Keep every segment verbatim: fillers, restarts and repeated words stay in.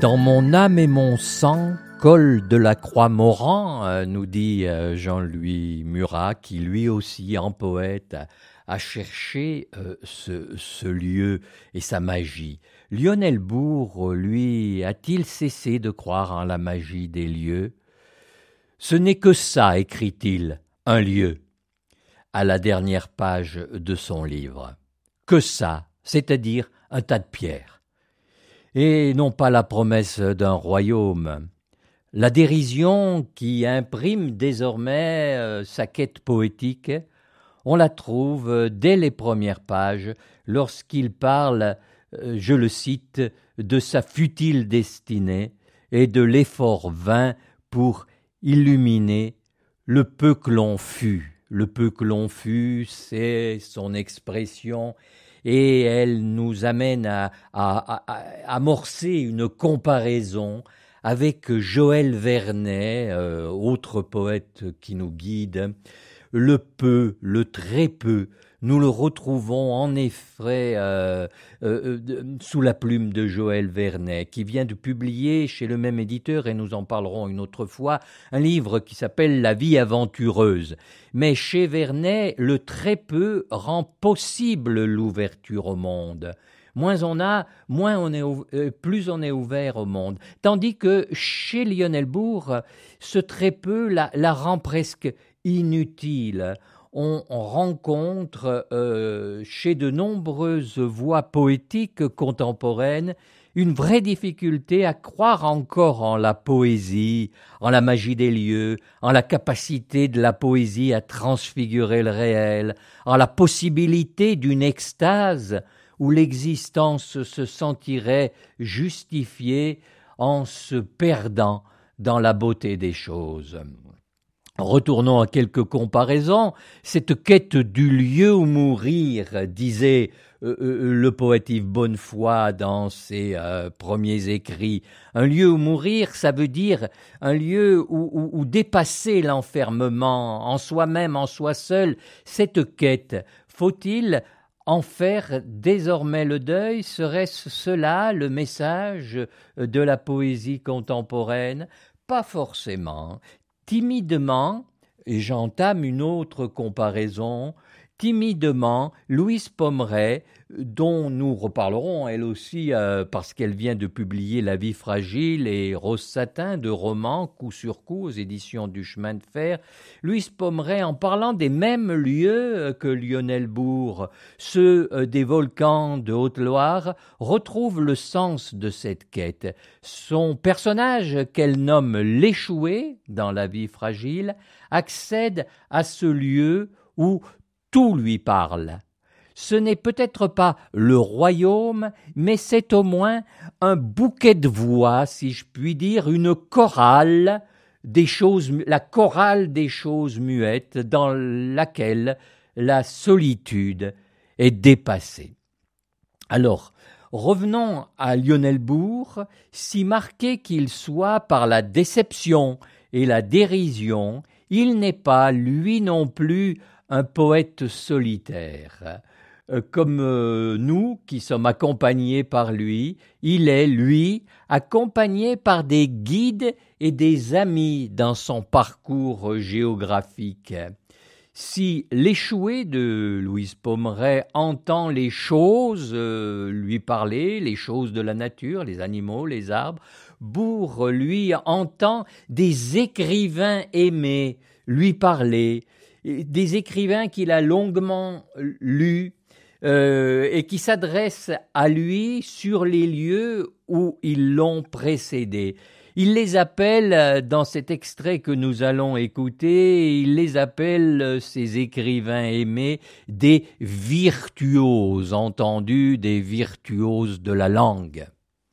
Dans mon âme et mon sang, Col de la Croix-Moran, euh, nous dit euh, Jean-Louis Murat, qui lui aussi, en poète, a, a cherché euh, ce, ce lieu et sa magie. Lionel Bourg, lui, a-t-il cessé de croire en la magie des lieux ? Ce n'est que ça, écrit-il, un lieu, à la dernière page de son livre. Que ça, c'est-à-dire un tas de pierres. Et non pas la promesse d'un royaume. La dérision qui imprime désormais euh, sa quête poétique, on la trouve dès les premières pages lorsqu'il parle, euh, je le cite, de sa futile destinée et de l'effort vain pour illuminer le peu que l'on fut. Le peu que l'on fut, c'est son expression, et elle nous amène à, à, à, à amorcer une comparaison avec Joël Vernet, euh, autre poète qui nous guide. Le peu, le très peu, nous le retrouvons en effet euh, euh, euh, sous la plume de Joël Vernet, qui vient de publier chez le même éditeur, et nous en parlerons une autre fois, un livre qui s'appelle La vie aventureuse. Mais chez Vernet, le très peu rend possible l'ouverture au monde. Moins on a, moins on est, euh, plus on est ouvert au monde. Tandis que chez Lionel Bourg, ce très peu la, la rend presque inutile. On, on rencontre euh, chez de nombreuses voix poétiques contemporaines une vraie difficulté à croire encore en la poésie, en la magie des lieux, en la capacité de la poésie à transfigurer le réel, en la possibilité d'une extase où l'existence se sentirait justifiée en se perdant dans la beauté des choses. Retournons à quelques comparaisons. Cette quête du lieu où mourir, disait euh, euh, le poète Yves Bonnefoy dans ses euh, premiers écrits. Un lieu où mourir, ça veut dire un lieu où, où, où dépasser l'enfermement en soi-même, en soi seul. Cette quête, faut-il en faire désormais le deuil? Serait-ce cela le message de la poésie contemporaine? Pas forcément. Timidement, et j'entame une autre comparaison, timidement, Louise Pommeret, dont nous reparlerons elle aussi euh, parce qu'elle vient de publier La vie fragile et Rose Satin, de romans coup sur coup aux éditions du Chemin de Fer, Louise Pommeret, en parlant des mêmes lieux que Lionel Bourg, ceux euh, des volcans de Haute-Loire, retrouve le sens de cette quête. Son personnage, qu'elle nomme l'échoué dans La vie fragile, accède à ce lieu où tout lui parle. Ce n'est peut-être pas le royaume, mais c'est au moins un bouquet de voix, si je puis dire, une chorale des choses, la chorale des choses muettes dans laquelle la solitude est dépassée. Alors, revenons à Lionel Bourg, si marqué qu'il soit par la déception et la dérision, il n'est pas, lui non plus, un poète solitaire. Comme euh, nous qui sommes accompagnés par lui, il est, lui, accompagné par des guides et des amis dans son parcours géographique. Si l'échoué de Louise Pommeret entend les choses euh, lui parler, les choses de la nature, les animaux, les arbres, Bourg, lui, entend des écrivains aimés lui parler, des écrivains qu'il a longuement lus, Euh, et qui s'adressent à lui sur les lieux où ils l'ont précédé. Il les appelle, dans cet extrait que nous allons écouter, il les appelle, ces écrivains aimés, des virtuoses, entendus, des virtuoses de la langue.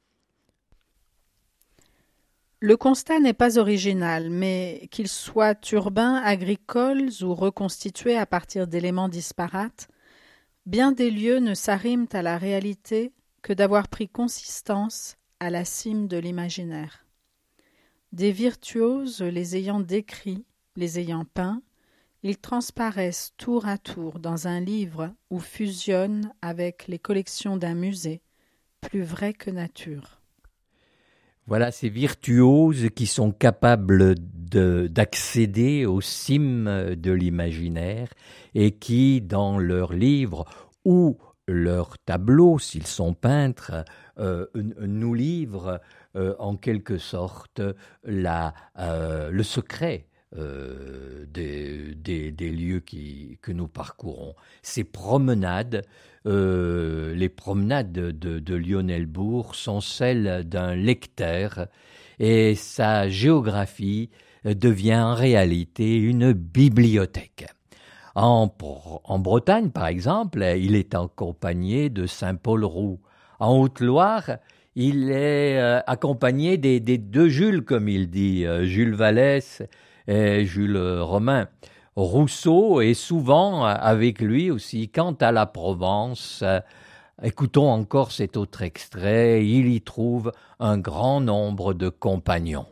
Le constat n'est pas original, mais qu'ils soient urbains, agricoles ou reconstitués à partir d'éléments disparates, bien des lieux ne s'arriment à la réalité que d'avoir pris consistance à la cime de l'imaginaire. Des virtuoses les ayant décrits, les ayant peints, ils transparaissent tour à tour dans un livre où fusionnent avec les collections d'un musée, plus vrai que nature. Voilà ces virtuoses qui sont capables de, d'accéder aux cimes de l'imaginaire et qui, dans leurs livres ou leurs tableaux, s'ils sont peintres, euh, nous livrent euh, en quelque sorte la, euh, le secret euh, des, des, des lieux qui, que nous parcourons. Ces promenades, euh, les promenades de, de, de Lionel Bourg sont celles d'un lecteur et sa géographie devient en réalité une bibliothèque. En, en Bretagne, par exemple, il est accompagné de Saint-Paul-Roux. En Haute-Loire, il est euh, accompagné des, des deux Jules, comme il dit, euh, Jules Vallès et Jules Romain. Rousseau est souvent avec lui aussi. Quant à la Provence, euh, écoutons encore cet autre extrait, il y trouve un grand nombre de compagnons.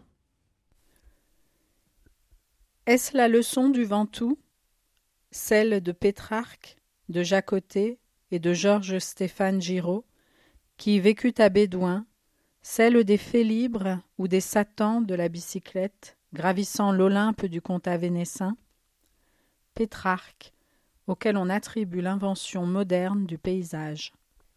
Est-ce la leçon du Ventoux, celle de Pétrarque, de Jacotet et de Georges-Stéphane Giraud, qui vécut à Bédouin, celle des Félibres ou des Satans de la bicyclette, gravissant l'Olympe du comte Avénessin? Pétrarque, auquel on attribue l'invention moderne du paysage.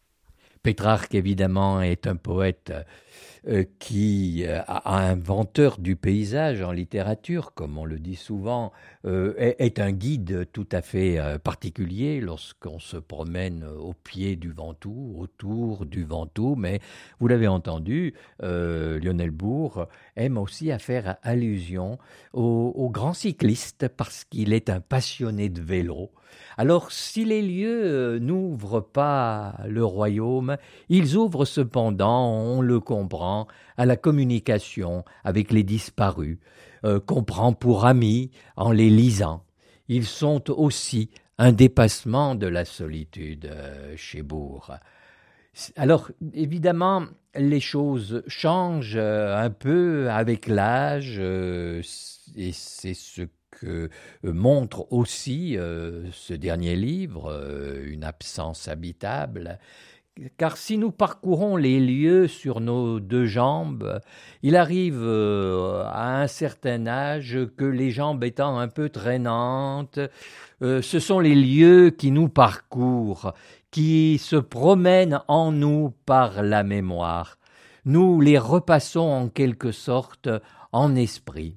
Pétrarque, évidemment, est un poète euh, qui, euh, inventeur du paysage en littérature, comme on le dit souvent, euh, est, est un guide tout à fait euh, particulier lorsqu'on se promène au pied du Ventoux, autour du Ventoux. Mais vous l'avez entendu, euh, Lionel Bourg aime aussi à faire allusion aux, aux grands cyclistes parce qu'il est un passionné de vélo. Alors, si les lieux euh, n'ouvrent pas le royaume, ils ouvrent cependant, on le comprend, à la communication avec les disparus, euh, qu'on prend pour amis en les lisant. Ils sont aussi un dépassement de la solitude euh, chez Bourg. Alors, évidemment, les choses changent euh, un peu avec l'âge, euh, et c'est ce que montre aussi euh, ce dernier livre, euh, Une absence habitable. Car si nous parcourons les lieux sur nos deux jambes, il arrive euh, à un certain âge que les jambes étant un peu traînantes, euh, ce sont les lieux qui nous parcourent, qui se promènent en nous par la mémoire. Nous les repassons en quelque sorte en esprit.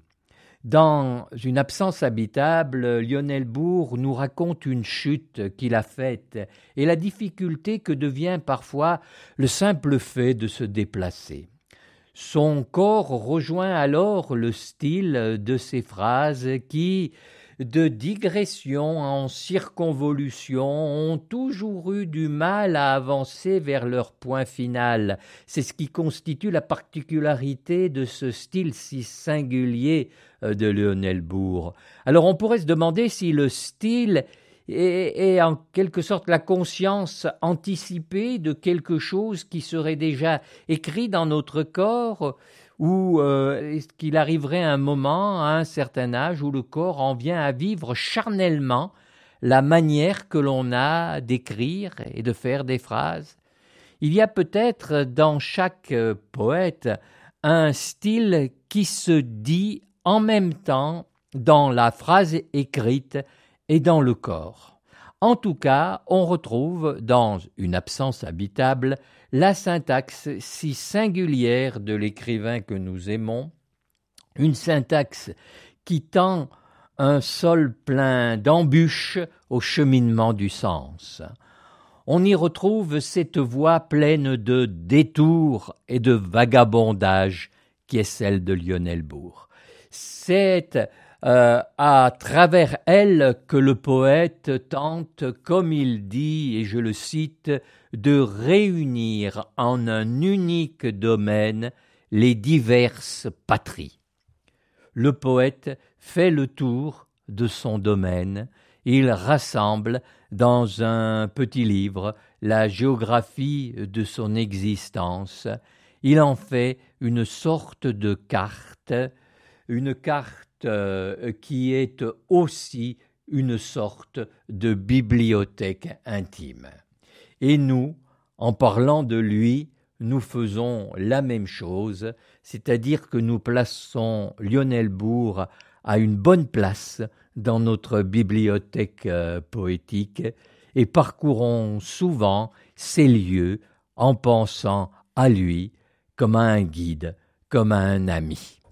Dans Une absence habitable, Lionel Bourg nous raconte une chute qu'il a faite et la difficulté que devient parfois le simple fait de se déplacer. Son corps rejoint alors le style de ces phrases qui, de digression en circonvolution, ont toujours eu du mal à avancer vers leur point final. C'est ce qui constitue la particularité de ce style si singulier de Lionel Bourg. Alors on pourrait se demander si le style est, est en quelque sorte la conscience anticipée de quelque chose qui serait déjà écrit dans notre corps, ou euh, est-ce qu'il arriverait un moment, à un certain âge, où le corps en vient à vivre charnellement la manière que l'on a d'écrire et de faire des phrases. Il y a peut-être dans chaque poète un style qui se dit en même temps dans la phrase écrite et dans le corps. En tout cas, on retrouve dans Une absence habitable la syntaxe si singulière de l'écrivain que nous aimons, une syntaxe qui tend un sol plein d'embûches au cheminement du sens. On y retrouve cette voix pleine de détours et de vagabondage qui est celle de Lionel Bourg. C'est euh, à travers elle que le poète tente, comme il dit, et je le cite, de réunir en un unique domaine les diverses patries. Le poète fait le tour de son domaine, il rassemble dans un petit livre la géographie de son existence, il en fait une sorte de carte, une carte euh, qui est aussi une sorte de bibliothèque intime. Et nous, en parlant de lui, nous faisons la même chose, c'est-à-dire que nous plaçons Lionel Bourg à une bonne place dans notre bibliothèque euh, poétique et parcourons souvent ces lieux en pensant à lui comme à un guide, comme à un ami.